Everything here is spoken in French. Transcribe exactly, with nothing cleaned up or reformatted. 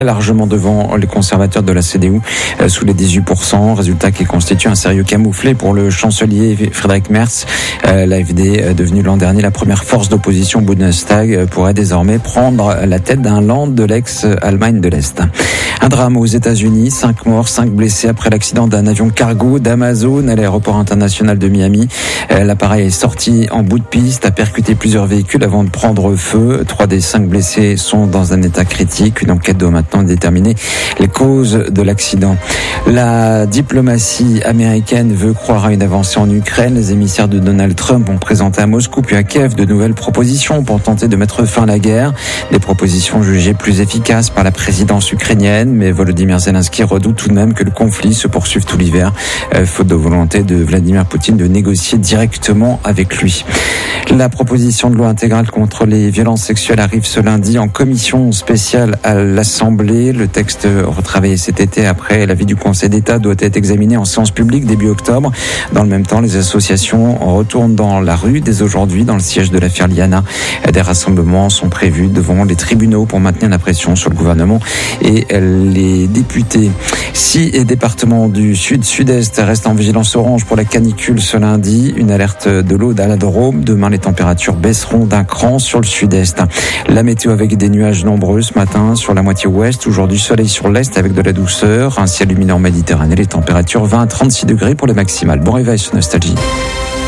largement devant les conservateurs de la C D U euh, sous les dix-huit pour cent, résultat qui constitue un sérieux camouflet pour le chancelier Friedrich Merz. Euh, L'A F D, euh, devenue l'an dernier la première force d'opposition au Bundestag, euh, pourrait désormais prendre la tête d'un land de l'ex-Allemagne de l'Est. Un drame aux États-Unis, cinq morts, cinq blessés après l'accident d'un avion cargo d'Amazon à l'aéroport international de Miami. Euh, L'appareil est sorti en bout de piste, a percuté plusieurs véhicules avant de prendre feu. Trois des cinq blessés sont dans un état critique. Une enquête doit maintenant déterminer les causes de l'accident. La diplomatie américaine veut croire à une avancée en Ukraine. Les émissaires de Donald Trump ont présenté à Moscou puis à Kiev de nouvelles propositions pour tenter de mettre fin à la guerre. Des propositions jugées plus efficaces par la présidence ukrainienne, mais Volodymyr Zelensky redoute tout de même que le conflit se poursuive tout l'hiver, euh, faute de volonté de Vladimir Poutine de négocier directement avec lui. La proposition de loi intégrale contre les violences sexuelles arrive ce lundi en commission spéciale à l'Assemblée. Le texte retravaillé cet été après l'avis du Conseil d'État doit être examiné en séance publique début octobre. Dans le même temps, les associations retournent dans la rue dès aujourd'hui dans le siège de l'affaire Liana. Des rassemblements sont prévus devant les tribunaux pour maintenir la pression sur le gouvernement et les députés. Six départements du sud-sud-est restent en vigilance orange pour la canicule ce lundi. Une alerte de l'eau à la Drôme. Demain, les températures baisseront d'un cran sur le sud-est. La météo avec des nuages nombreux ce matin sur la moitié ouest. Aujourd'hui, soleil sur l'est avec de la douceur. Un ciel lumineux en Méditerranée. Les températures vingt à trente-six degrés pour les maximales. Bon réveil sur Nostalgie.